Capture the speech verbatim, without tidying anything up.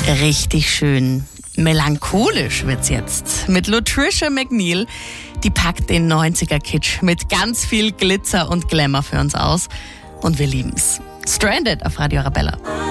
Richtig schön. Melancholisch wird's jetzt. Mit Latricia McNeil. Die packt den neunziger-Kitsch mit ganz viel Glitzer und Glamour für uns aus. Und wir lieben's. Stranded auf Radio Arabella.